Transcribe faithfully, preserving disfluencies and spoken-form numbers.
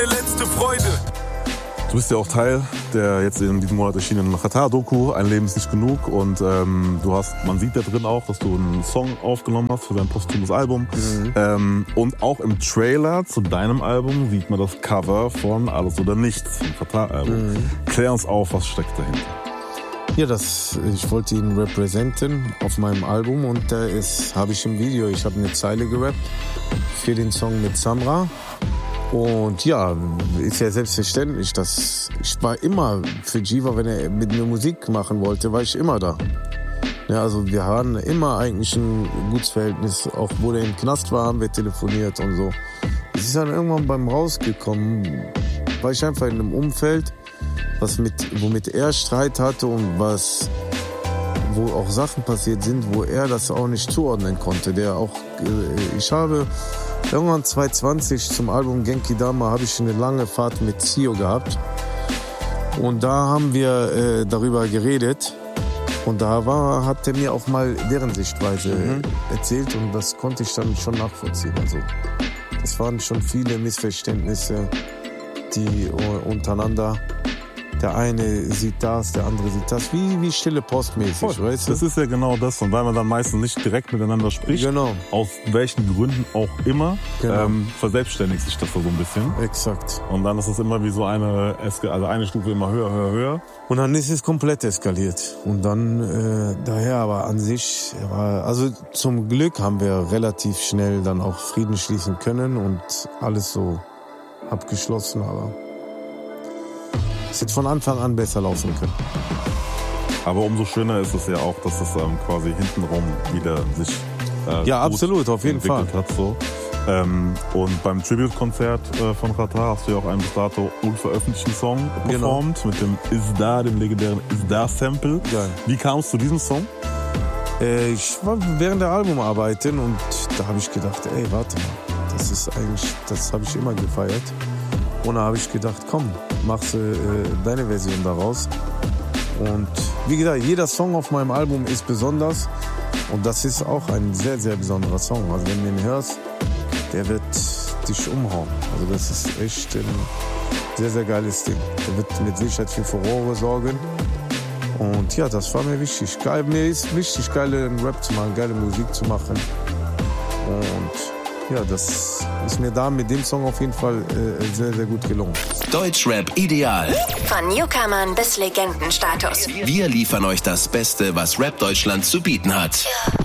Letzte Freude. Du bist ja auch Teil der jetzt in diesem Monat erschienenen Xatar-Doku, Ein Leben ist nicht genug. Und ähm, du hast, man sieht da drin auch, dass du einen Song aufgenommen hast für dein posthumes Album. Mhm. Ähm, und auch im Trailer zu deinem Album sieht man das Cover von Alles oder Nichts, vom Xatar-Album. Mhm. Klär uns auf, was steckt dahinter? Ja, das, ich wollte ihn representen auf meinem Album und da ist, habe ich im Video, ich habe eine Zeile gerappt für den Song mit Samra. Und ja, ist ja selbstverständlich, dass ich war immer für Jiva, wenn er mit mir Musik machen wollte, war ich immer da. Ja, also wir hatten immer eigentlich ein gutes Verhältnis, auch wo der im Knast war, haben wir telefoniert und so. Es ist dann irgendwann beim Rausgekommen, war ich einfach in einem Umfeld, was mit, womit er Streit hatte und was, wo auch Sachen passiert sind, wo er das auch nicht zuordnen konnte. Der auch, ich habe irgendwann zwanzig zwanzig zum Album Genki Dama habe ich eine lange Fahrt mit Zio gehabt und da haben wir äh, darüber geredet und da war, hat er mir auch mal deren Sichtweise mhm. erzählt und das konnte ich dann schon nachvollziehen. Also das waren schon viele Missverständnisse, die untereinander, der eine sieht das, der andere sieht das, wie, wie stille Post mäßig, Voll. Weißt du? Das ist ja genau das. Und weil man dann meistens nicht direkt miteinander spricht, genau. aus welchen Gründen auch immer, Genau. ähm, verselbstständigt sich das da so ein bisschen. Exakt. Und dann ist es immer wie so eine, Eska- also eine Stufe immer höher, höher, höher. Und dann ist es komplett eskaliert. Und dann, äh, daher, aber an sich, war, also zum Glück haben wir relativ schnell dann auch Frieden schließen können und alles so abgeschlossen, aber es hätte von Anfang an besser laufen können. Aber umso schöner ist es ja auch, dass es ähm, quasi hintenrum wieder sich äh, Ja, gut absolut, auf jeden Fall. entwickelt hat. So. Ähm, und beim Tribute-Konzert äh, von Xatar hast du ja auch einen bis dato unveröffentlichten Song performt, Genau. mit dem Is Da, dem legendären Is Da-Sample. Geil. Wie kam es zu diesem Song? Äh, ich war während der Albumarbeiten und da habe ich gedacht, ey, warte mal, das ist eigentlich, das habe ich immer gefeiert. Und da habe ich gedacht, komm, machst du äh, deine Version daraus. Und wie gesagt, jeder Song auf meinem Album ist besonders. Und das ist auch ein sehr, sehr besonderer Song. Also wenn du ihn hörst, der wird dich umhauen. Also das ist echt ein sehr, sehr geiles Ding. Der wird mit Sicherheit für Furore sorgen. Und ja, das war mir wichtig. Geil, mir ist wichtig, geile Rap zu machen, geile Musik zu machen. Und ja, das ist mir da mit dem Song auf jeden Fall äh, sehr, sehr gut gelungen. Deutschrap ideal. Von Newcomern bis Legendenstatus. Wir liefern euch das Beste, was Rap Deutschland zu bieten hat.